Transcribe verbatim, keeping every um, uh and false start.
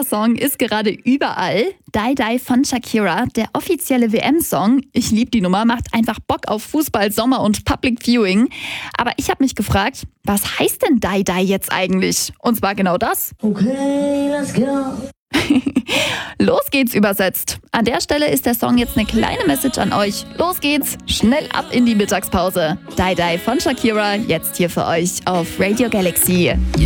Dieser Song ist gerade überall. Die Die von Shakira, der offizielle W M-Song. Ich liebe die Nummer, macht einfach Bock auf Fußball, Sommer und Public Viewing. Aber ich habe mich gefragt, was heißt denn Die Die jetzt eigentlich? Und zwar genau das. Okay, let's go. Los geht's übersetzt. An der Stelle ist der Song jetzt eine kleine Message an euch. Los geht's, schnell ab in die Mittagspause. Die Die von Shakira, jetzt hier für euch auf Radio Galaxy.